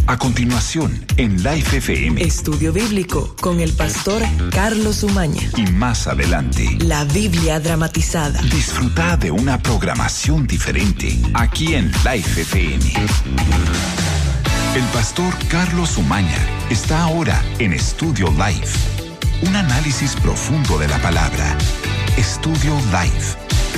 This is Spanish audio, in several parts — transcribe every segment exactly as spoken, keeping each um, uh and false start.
A continuación, en Life F M. Estudio Bíblico con el pastor Carlos Umaña. Y más adelante, la Biblia dramatizada. Disfruta de una programación diferente aquí en Life F M. El pastor Carlos Umaña está ahora en Estudio Life. Un análisis profundo de la palabra. Estudio Life.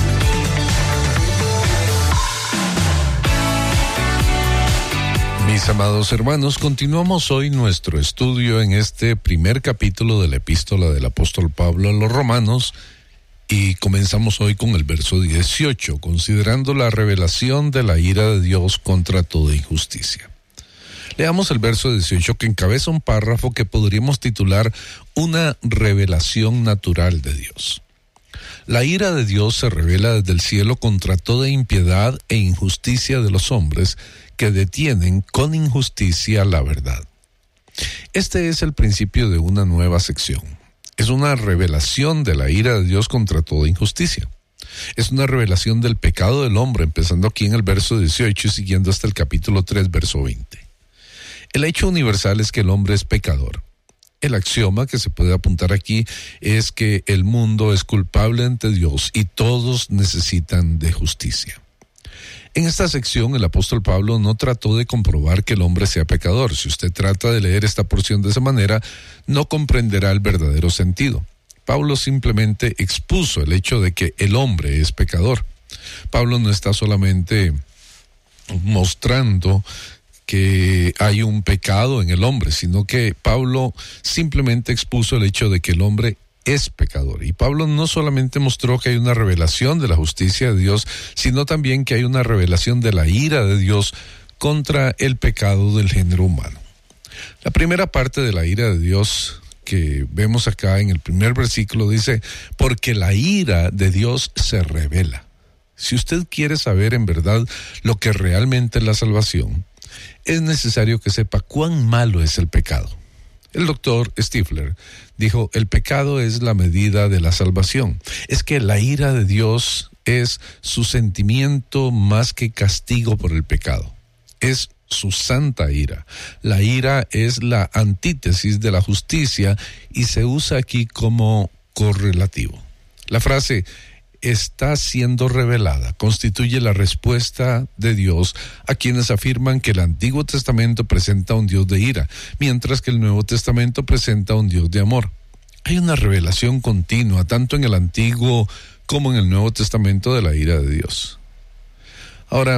Mis amados hermanos, continuamos hoy nuestro estudio en este primer capítulo de la epístola del apóstol Pablo a los Romanos y comenzamos hoy con el verso dieciocho, considerando la revelación de la ira de Dios contra toda injusticia. Leamos el verso dieciocho, que encabeza un párrafo que podríamos titular Una revelación natural de Dios. La ira de Dios se revela desde el cielo contra toda impiedad e injusticia de los hombres que detienen con injusticia la verdad. Este es el principio de una nueva sección. Es una revelación de la ira de Dios contra toda injusticia. Es una revelación del pecado del hombre, empezando aquí en el verso dieciocho y siguiendo hasta el capítulo tres, verso veinte. El hecho universal es que el hombre es pecador. El axioma que se puede apuntar aquí es que el mundo es culpable ante Dios y todos necesitan de justicia. En esta sección, el apóstol Pablo no trató de comprobar que el hombre sea pecador. Si usted trata de leer esta porción de esa manera, no comprenderá el verdadero sentido. Pablo simplemente expuso el hecho de que el hombre es pecador. Pablo no está solamente mostrando que hay un pecado en el hombre, sino que Pablo simplemente expuso el hecho de que el hombre es pecador. Y Pablo no solamente mostró que hay una revelación de la justicia de Dios, sino también que hay una revelación de la ira de Dios contra el pecado del género humano. La primera parte de la ira de Dios que vemos acá en el primer versículo dice, porque la ira de Dios se revela. Si usted quiere saber en verdad lo que realmente es la salvación, es necesario que sepa cuán malo es el pecado. El doctor Stifler dijo, el pecado es la medida de la salvación. Es que la ira de Dios es su sentimiento más que castigo por el pecado. Es su santa ira. La ira es la antítesis de la justicia y se usa aquí como correlativo. La frase está siendo revelada constituye la respuesta de Dios a quienes afirman que el Antiguo Testamento presenta un Dios de ira, mientras que el Nuevo Testamento presenta un Dios de amor. Hay una revelación continua, tanto en el Antiguo como en el Nuevo Testamento, de la ira de Dios. Ahora,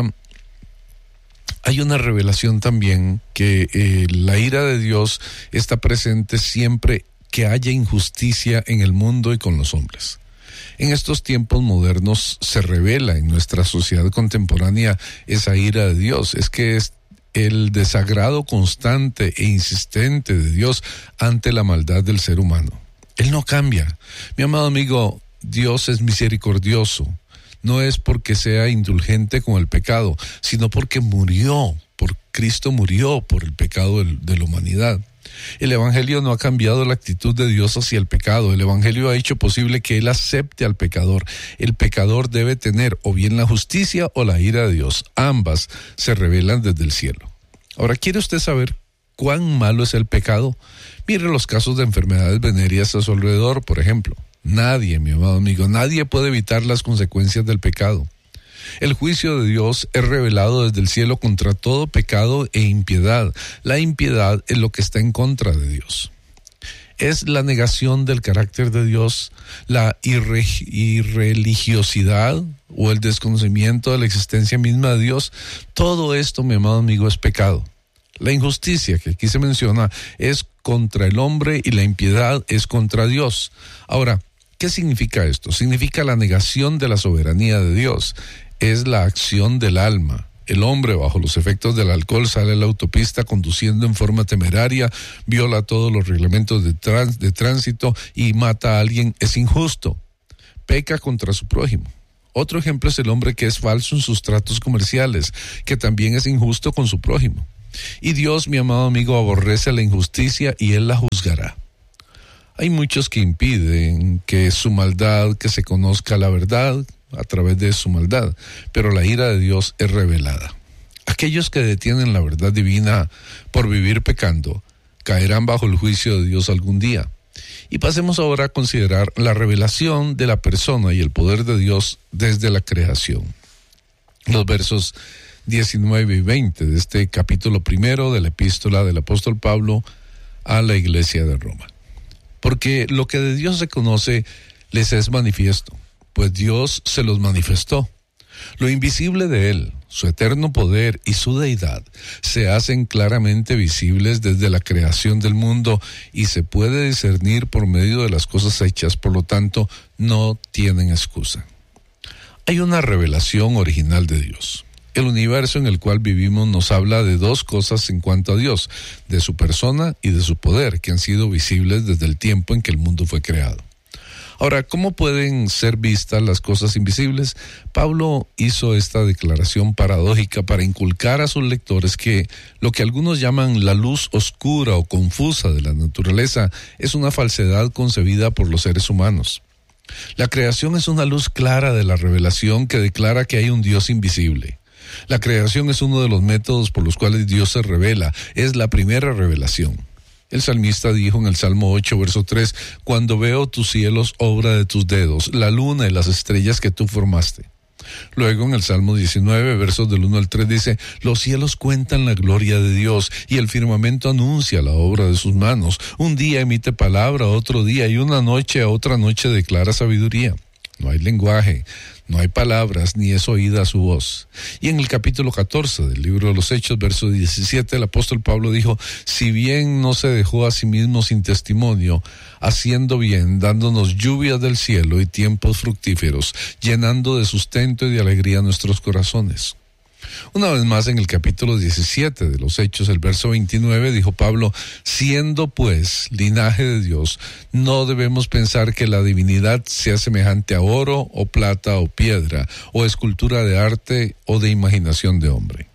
hay una revelación también que eh, la ira de Dios está presente siempre que haya injusticia en el mundo y con los hombres. En estos tiempos modernos se revela en nuestra sociedad contemporánea esa ira de Dios. Es que es el desagrado constante e insistente de Dios ante la maldad del ser humano. Él no cambia. Mi amado amigo, Dios es misericordioso. No es porque sea indulgente con el pecado, sino porque murió, por Cristo murió por el pecado de, de la humanidad. El Evangelio no ha cambiado la actitud de Dios hacia el pecado. El Evangelio ha hecho posible que Él acepte al pecador. El pecador debe tener o bien la justicia o la ira de Dios. Ambas se revelan desde el cielo. Ahora, ¿quiere usted saber cuán malo es el pecado? Mire los casos de enfermedades venéreas a su alrededor, por ejemplo. Nadie, mi amado amigo, nadie puede evitar las consecuencias del pecado. El juicio de Dios es revelado desde el cielo contra todo pecado e impiedad. La impiedad es lo que está en contra de Dios. Es la negación del carácter de Dios, la irre- irreligiosidad o el desconocimiento de la existencia misma de Dios. Todo esto, mi amado amigo, es pecado. La injusticia que aquí se menciona es contra el hombre y la impiedad es contra Dios. Ahora, ¿qué significa esto? Significa la negación de la soberanía de Dios. Es la acción del alma. El hombre, bajo los efectos del alcohol, sale a la autopista conduciendo en forma temeraria, viola todos los reglamentos de, trans, de tránsito y mata a alguien. Es injusto. Peca contra su prójimo. Otro ejemplo es el hombre que es falso en sus tratos comerciales, que también es injusto con su prójimo. Y Dios, mi amado amigo, aborrece la injusticia y Él la juzgará. Hay muchos que impiden que su maldad, que se conozca la verdad a través de su maldad, pero la ira de Dios es revelada. ¿A qué aquellos que detienen la verdad divina por vivir pecando, caerán bajo el juicio de Dios algún día. Y pasemos ahora a considerar la revelación de la persona y el poder de Dios desde la creación. Los versos diecinueve y veinte de este capítulo primero de la epístola del apóstol Pablo a la iglesia de Roma. Porque lo que de Dios se conoce les es manifiesto, pues Dios se los manifestó. Lo invisible de Él, su eterno poder y su deidad, se hacen claramente visibles desde la creación del mundo y se puede discernir por medio de las cosas hechas, por lo tanto, no tienen excusa. Hay una revelación original de Dios. El universo en el cual vivimos nos habla de dos cosas en cuanto a Dios, de su persona y de su poder, que han sido visibles desde el tiempo en que el mundo fue creado. Ahora, ¿cómo pueden ser vistas las cosas invisibles? Pablo hizo esta declaración paradójica para inculcar a sus lectores que lo que algunos llaman la luz oscura o confusa de la naturaleza es una falsedad concebida por los seres humanos. La creación es una luz clara de la revelación que declara que hay un Dios invisible. La creación es uno de los métodos por los cuales Dios se revela, es la primera revelación. El salmista dijo en el Salmo ocho, verso tres, «Cuando veo tus cielos, obra de tus dedos, la luna y las estrellas que tú formaste». Luego en el Salmo diecinueve, versos del uno al tres dice, «Los cielos cuentan la gloria de Dios y el firmamento anuncia la obra de sus manos. Un día emite palabra, otro día y una noche a otra noche declara sabiduría». No hay lenguaje, no hay palabras, ni es oída su voz. Y en el capítulo catorce del libro de los Hechos, verso diecisiete, el apóstol Pablo dijo, si bien no se dejó a sí mismo sin testimonio, haciendo bien, dándonos lluvias del cielo y tiempos fructíferos, llenando de sustento y de alegría nuestros corazones. Una vez más en el capítulo diecisiete de los Hechos, el verso veintinueve, dijo Pablo, siendo pues linaje de Dios, no debemos pensar que la divinidad sea semejante a oro o plata o piedra, o escultura de arte o de imaginación de hombre.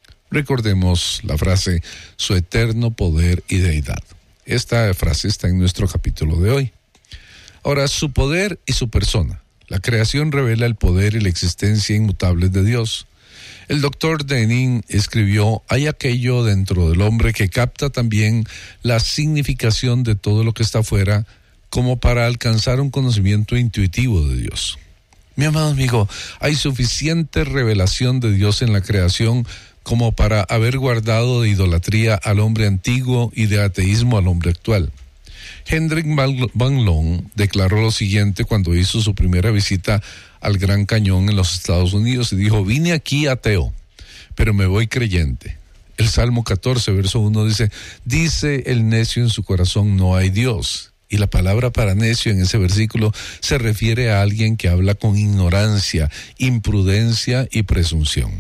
Recordemos la frase, su eterno poder y deidad. Esta frase está en nuestro capítulo de hoy. Ahora, su poder y su persona. La creación revela el poder y la existencia inmutables de Dios. El doctor Denning escribió, hay aquello dentro del hombre que capta también la significación de todo lo que está afuera como para alcanzar un conocimiento intuitivo de Dios. Mi amado amigo, hay suficiente revelación de Dios en la creación como para haber guardado de idolatría al hombre antiguo y de ateísmo al hombre actual. Hendrik Van Loon declaró lo siguiente cuando hizo su primera visita al Gran Cañón en los Estados Unidos y dijo, vine aquí ateo, pero me voy creyente. El Salmo catorce, verso uno dice, dice el necio en su corazón, no hay Dios. Y la palabra para necio en ese versículo se refiere a alguien que habla con ignorancia, imprudencia y presunción.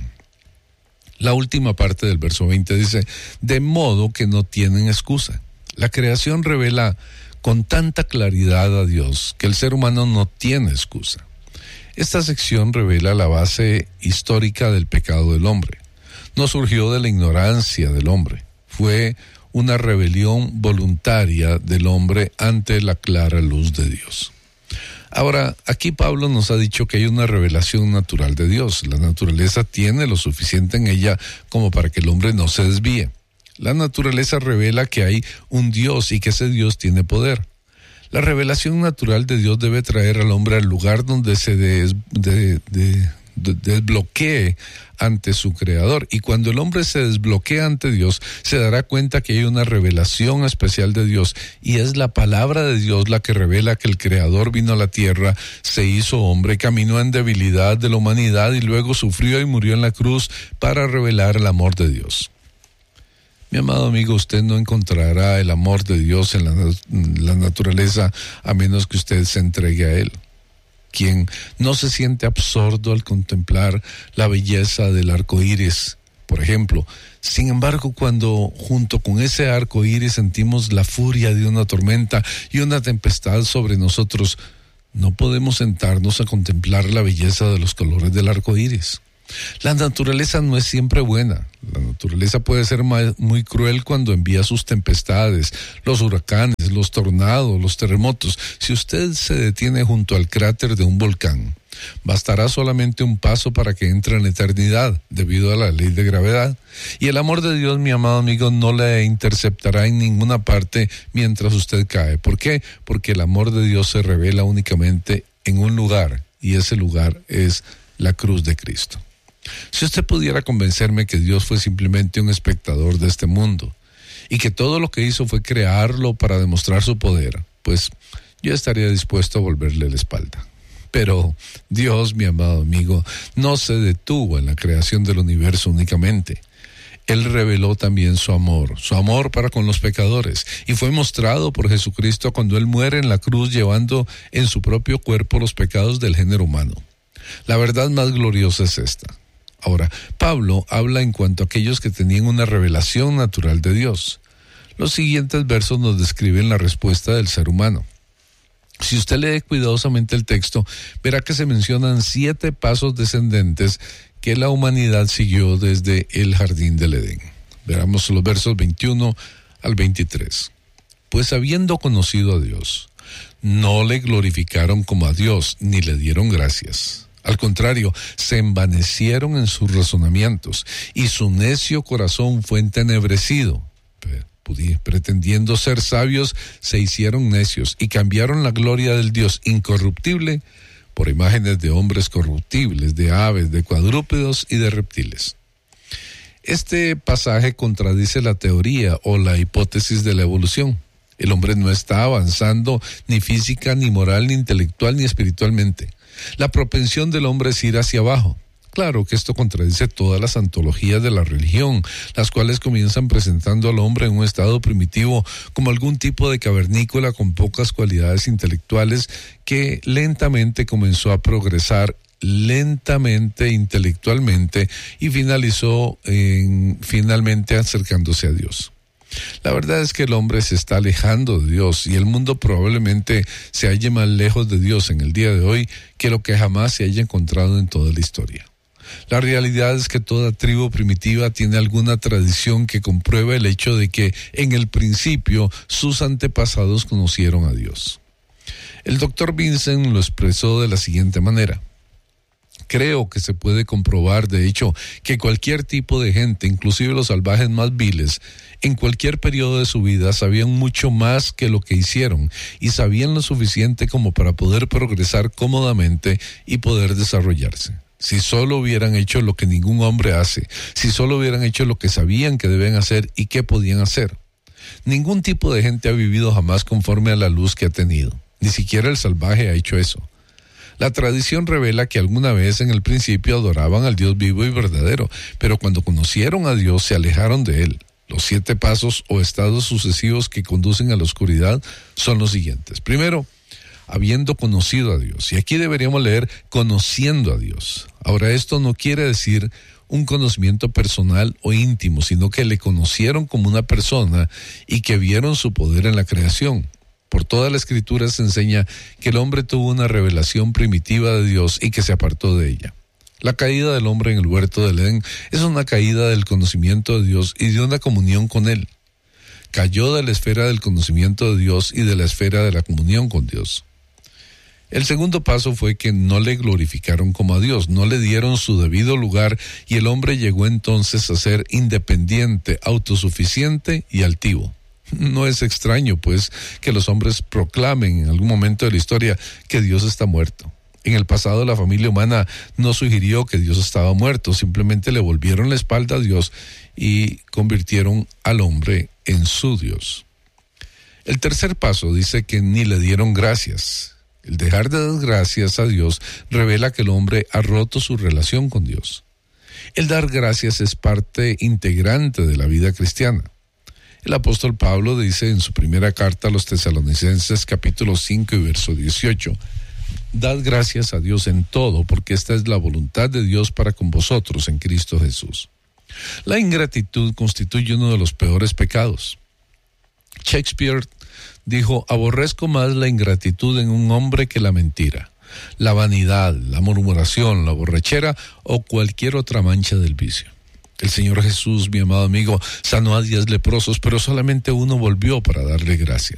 La última parte del verso veinte dice, de modo que no tienen excusa. La creación revela con tanta claridad a Dios que el ser humano no tiene excusa. Esta sección revela la base histórica del pecado del hombre. No surgió de la ignorancia del hombre, fue una rebelión voluntaria del hombre ante la clara luz de Dios. Ahora, aquí Pablo nos ha dicho que hay una revelación natural de Dios. La naturaleza tiene lo suficiente en ella como para que el hombre no se desvíe. La naturaleza revela que hay un Dios y que ese Dios tiene poder. La revelación natural de Dios debe traer al hombre al lugar donde se des, de, de, de, desbloquee ante su Creador. Y cuando el hombre se desbloquea ante Dios, se dará cuenta que hay una revelación especial de Dios. Y es la palabra de Dios la que revela que el Creador vino a la tierra, se hizo hombre, caminó en debilidad de la humanidad y luego sufrió y murió en la cruz para revelar el amor de Dios. Mi amado amigo, usted no encontrará el amor de Dios en la, en la naturaleza a menos que usted se entregue a Él. Quien no se siente absorto al contemplar la belleza del arco iris, por ejemplo. Sin embargo, cuando junto con ese arco iris sentimos la furia de una tormenta y una tempestad sobre nosotros, no podemos sentarnos a contemplar la belleza de los colores del arco iris. La naturaleza no es siempre buena. La naturaleza puede ser muy cruel cuando envía sus tempestades, los huracanes, los tornados, los terremotos. Si usted se detiene junto al cráter de un volcán, Bastará solamente un paso para que entre en la eternidad, debido a la ley de gravedad. Y el amor de Dios, mi amado amigo, no le interceptará en ninguna parte mientras usted cae. ¿Por qué? Porque el amor de Dios se revela únicamente en un lugar, y ese lugar es la cruz de Cristo. Si usted pudiera convencerme que Dios fue simplemente un espectador de este mundo, y que todo lo que hizo fue crearlo para demostrar su poder, pues yo estaría dispuesto a volverle la espalda. Pero Dios, mi amado amigo, no se detuvo en la creación del universo únicamente. Él reveló también su amor, su amor para con los pecadores, y fue mostrado por Jesucristo cuando Él muere en la cruz llevando en su propio cuerpo los pecados del género humano. La verdad más gloriosa es esta. Ahora, Pablo habla en cuanto a aquellos que tenían una revelación natural de Dios. Los siguientes versos nos describen la respuesta del ser humano. Si usted lee cuidadosamente el texto, verá que se mencionan siete pasos descendentes que la humanidad siguió desde el jardín del Edén. Veamos los versos veintiuno al veintitrés. Pues habiendo conocido a Dios, no le glorificaron como a Dios, ni le dieron gracias. Al contrario, se envanecieron en sus razonamientos, y su necio corazón fue entenebrecido. Pretendiendo ser sabios, se hicieron necios y cambiaron la gloria del Dios incorruptible por imágenes de hombres corruptibles, de aves, de cuadrúpedos y de reptiles. Este pasaje contradice la teoría o la hipótesis de la evolución. El hombre no está avanzando ni física, ni moral, ni intelectual, ni espiritualmente. La propensión del hombre es ir hacia abajo. Claro que esto contradice todas las antologías de la religión, las cuales comienzan presentando al hombre en un estado primitivo como algún tipo de cavernícola con pocas cualidades intelectuales que lentamente comenzó a progresar lentamente intelectualmente y finalizó en, finalmente acercándose a Dios. La verdad es que el hombre se está alejando de Dios y el mundo probablemente se halle más lejos de Dios en el día de hoy que lo que jamás se haya encontrado en toda la historia. La realidad es que toda tribu primitiva tiene alguna tradición que comprueba el hecho de que en el principio sus antepasados conocieron a Dios. El doctor Vincent lo expresó de la siguiente manera. Creo que se puede comprobar, de hecho, que cualquier tipo de gente, inclusive los salvajes más viles, en cualquier periodo de su vida sabían mucho más que lo que hicieron y sabían lo suficiente como para poder progresar cómodamente y poder desarrollarse. Si solo hubieran hecho lo que ningún hombre hace, si solo hubieran hecho lo que sabían que deben hacer y que podían hacer. Ningún tipo de gente ha vivido jamás conforme a la luz que ha tenido. Ni siquiera el salvaje ha hecho eso. La tradición revela que alguna vez en el principio adoraban al Dios vivo y verdadero, pero cuando conocieron a Dios se alejaron de Él. Los siete pasos o estados sucesivos que conducen a la oscuridad son los siguientes. Primero, habiendo conocido a Dios. Y aquí deberíamos leer conociendo a Dios. Ahora, esto no quiere decir un conocimiento personal o íntimo, sino que le conocieron como una persona y que vieron su poder en la creación. Por toda la Escritura se enseña que el hombre tuvo una revelación primitiva de Dios y que se apartó de ella. La caída del hombre en el huerto del Edén es una caída del conocimiento de Dios y de una comunión con Él. Cayó de la esfera del conocimiento de Dios y de la esfera de la comunión con Dios. El segundo paso fue que no le glorificaron como a Dios, no le dieron su debido lugar y el hombre llegó entonces a ser independiente, autosuficiente y altivo. No es extraño, pues, que los hombres proclamen en algún momento de la historia que Dios está muerto. En el pasado la familia humana no sugirió que Dios estaba muerto, simplemente le volvieron la espalda a Dios y convirtieron al hombre en su Dios. El tercer paso dice que ni le dieron gracias. El dejar de dar gracias a Dios revela que el hombre ha roto su relación con Dios. El dar gracias es parte integrante de la vida cristiana. El apóstol Pablo dice en su primera carta a los Tesalonicenses, capítulo cinco y verso dieciocho, «Dad gracias a Dios en todo, porque esta es la voluntad de Dios para con vosotros en Cristo Jesús». La ingratitud constituye uno de los peores pecados. Shakespeare dijo, aborrezco más la ingratitud en un hombre que la mentira, la vanidad, la murmuración, la borrachera o cualquier otra mancha del vicio. El Señor Jesús, mi amado amigo, sanó a diez leprosos, pero solamente uno volvió para darle gracias.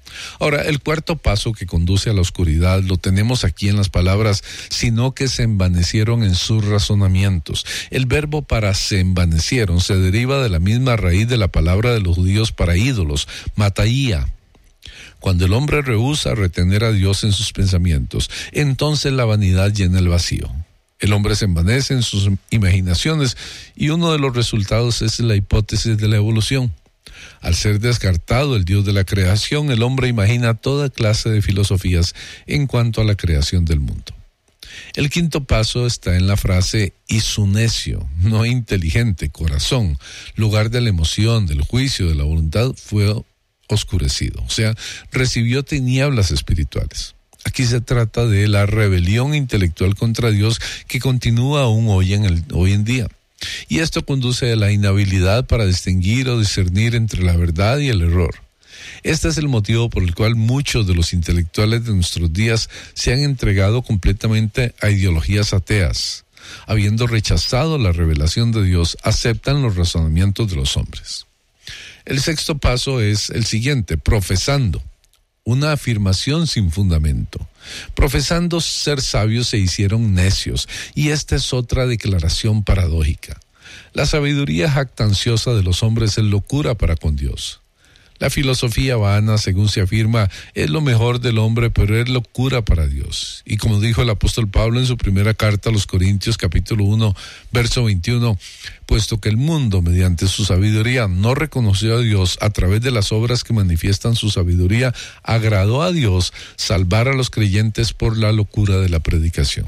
Ahora, el cuarto paso que conduce a la oscuridad lo tenemos aquí en las palabras, sino que se envanecieron en sus razonamientos. El verbo para se envanecieron se deriva de la misma raíz de la palabra de los judíos para ídolos, mataía. Cuando el hombre rehúsa retener a Dios en sus pensamientos, entonces la vanidad llena el vacío. El hombre se envanece en sus imaginaciones y uno de los resultados es la hipótesis de la evolución. Al ser descartado el Dios de la creación, el hombre imagina toda clase de filosofías en cuanto a la creación del mundo. El quinto paso está en la frase y su necio, no inteligente, corazón, lugar de la emoción, del juicio, de la voluntad, fue oscurecido, o sea, recibió tinieblas espirituales. Aquí se trata de la rebelión intelectual contra Dios que continúa aún hoy en, el, hoy en día. Y esto conduce a la inhabilidad para distinguir o discernir entre la verdad y el error. Este es el motivo por el cual muchos de los intelectuales de nuestros días se han entregado completamente a ideologías ateas. Habiendo rechazado la revelación de Dios, aceptan los razonamientos de los hombres. El sexto paso es el siguiente, profesando. Una afirmación sin fundamento. Profesando ser sabios se hicieron necios, y esta es otra declaración paradójica. La sabiduría jactanciosa de los hombres es locura para con Dios. La filosofía vana, según se afirma, es lo mejor del hombre, pero es locura para Dios. Y como dijo el apóstol Pablo en su primera carta a los Corintios, capítulo uno, verso veintiuno, puesto que el mundo, mediante su sabiduría, no reconoció a Dios a través de las obras que manifiestan su sabiduría, agradó a Dios salvar a los creyentes por la locura de la predicación.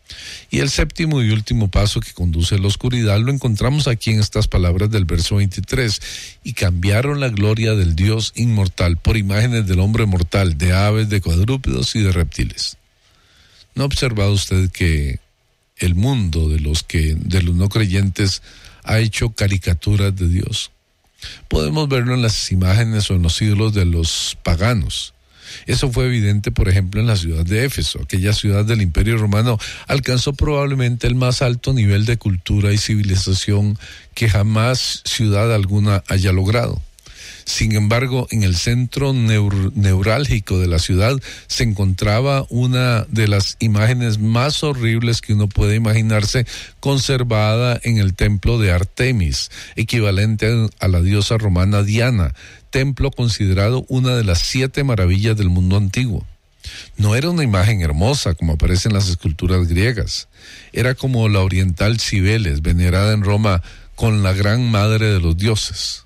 Y el séptimo y último paso que conduce a la oscuridad lo encontramos aquí en estas palabras del verso veintitrés. Y cambiaron la gloria del Dios inmortal por imágenes del hombre mortal, de aves, de cuadrúpedos y de reptiles. ¿No ha observado usted que el mundo de los que, de los no creyentes ha hecho caricaturas de Dios? Podemos verlo en las imágenes o en los ídolos de los paganos. Eso fue evidente, por ejemplo, en la ciudad de Éfeso. Aquella ciudad del Imperio Romano alcanzó probablemente el más alto nivel de cultura y civilización que jamás ciudad alguna haya logrado. Sin embargo, en el centro neur- neurálgico de la ciudad se encontraba una de las imágenes más horribles que uno puede imaginarse, conservada en el templo de Artemis, equivalente a la diosa romana Diana, templo considerado una de las siete maravillas del mundo antiguo. No era una imagen hermosa como aparece en las esculturas griegas, era como la oriental Cibeles, venerada en Roma con la gran madre de los dioses.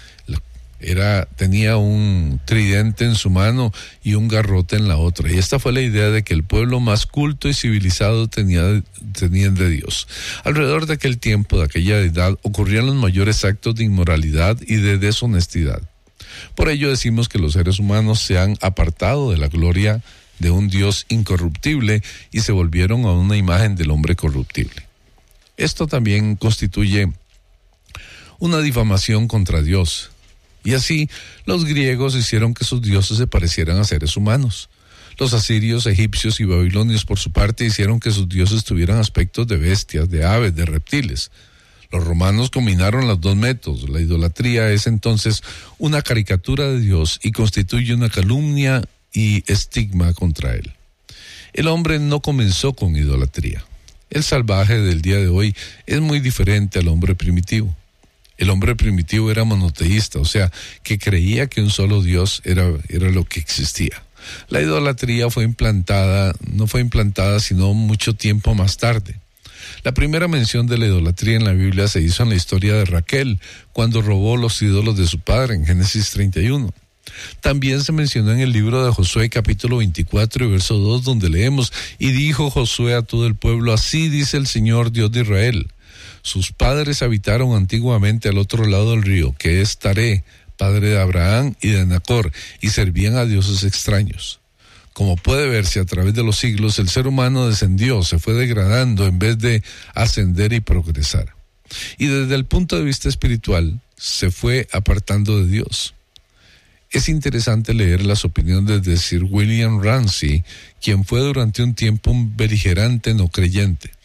Era, tenía un tridente en su mano y un garrote en la otra. Y esta fue la idea de que el pueblo más culto y civilizado tenía, tenían de Dios. Alrededor de aquel tiempo, de aquella edad, ocurrían los mayores actos de inmoralidad y de deshonestidad. Por ello decimos que los seres humanos se han apartado de la gloria de un Dios incorruptible y se volvieron a una imagen del hombre corruptible. Esto también constituye una difamación contra Dios. Y así, los griegos hicieron que sus dioses se parecieran a seres humanos. Los asirios, egipcios y babilonios, por su parte, hicieron que sus dioses tuvieran aspectos de bestias, de aves, de reptiles. Los romanos combinaron los dos métodos. La idolatría es entonces una caricatura de Dios y constituye una calumnia y estigma contra él. El hombre no comenzó con idolatría. El salvaje del día de hoy es muy diferente al hombre primitivo. El hombre primitivo era monoteísta, o sea, que creía que un solo Dios era, era lo que existía. La idolatría fue implantada, no fue implantada sino mucho tiempo más tarde. La primera mención de la idolatría en la Biblia se hizo en la historia de Raquel, cuando robó los ídolos de su padre, en Génesis treinta y uno. También se mencionó en el libro de Josué, capítulo veinticuatro y verso dos, donde leemos, y dijo Josué a todo el pueblo, así dice el Señor Dios de Israel. Sus padres habitaron antiguamente al otro lado del río, que es Taré, padre de Abraham y de Nacor, y servían a dioses extraños. Como puede verse a través de los siglos, el ser humano descendió, se fue degradando en vez de ascender y progresar. Y desde el punto de vista espiritual, se fue apartando de Dios. Es interesante leer las opiniones de Sir William Ramsay, quien fue durante un tiempo un beligerante no creyente.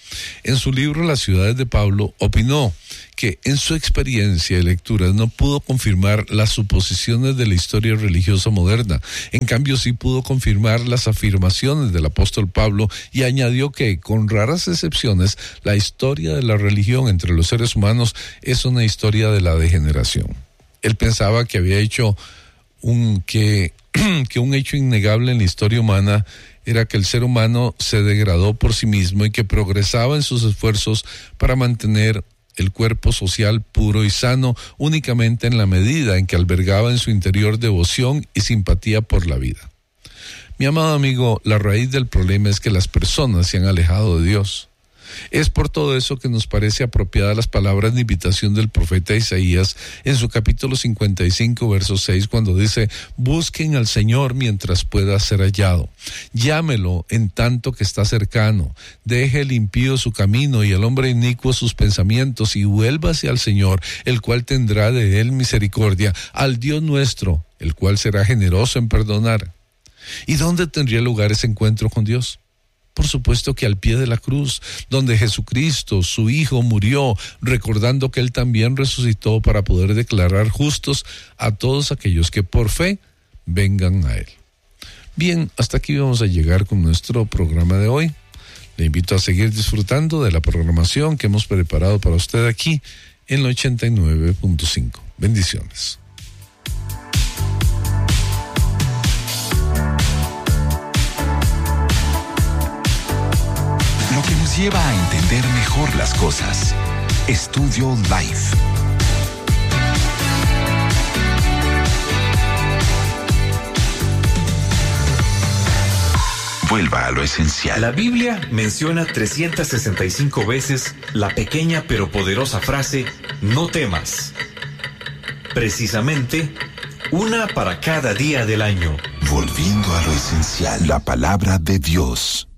En su libro Las ciudades de Pablo, opinó que en su experiencia y lecturas no pudo confirmar las suposiciones de la historia religiosa moderna. En cambio, sí pudo confirmar las afirmaciones del apóstol Pablo y añadió que, con raras excepciones, la historia de la religión entre los seres humanos es una historia de la degeneración. Él pensaba que había hecho un, que, que un hecho innegable en la historia humana era que el ser humano se degradó por sí mismo y que progresaba en sus esfuerzos para mantener el cuerpo social puro y sano únicamente en la medida en que albergaba en su interior devoción y simpatía por la vida. Mi amado amigo, la raíz del problema es que las personas se han alejado de Dios. Es por todo eso que nos parece apropiada las palabras de invitación del profeta Isaías en su capítulo cincuenta y cinco, verso seis, cuando dice: busquen al Señor mientras pueda ser hallado, llámelo en tanto que está cercano, deje el impío su camino y el hombre inicuo sus pensamientos, y vuélvase al Señor, el cual tendrá de él misericordia, al Dios nuestro, el cual será generoso en perdonar. ¿Y dónde tendría lugar ese encuentro con Dios? Por supuesto que al pie de la cruz, donde Jesucristo, su Hijo, murió, recordando que Él también resucitó para poder declarar justos a todos aquellos que por fe vengan a Él. Bien, hasta aquí vamos a llegar con nuestro programa de hoy. Le invito a seguir disfrutando de la programación que hemos preparado para usted aquí en la ochenta y nueve punto cinco. Bendiciones. Lo que nos lleva a entender mejor las cosas. Estudio Life. Vuelva a lo esencial. La Biblia menciona trescientas sesenta y cinco veces la pequeña pero poderosa frase "no temas". Precisamente, una para cada día del año. Volviendo a lo esencial, la palabra de Dios.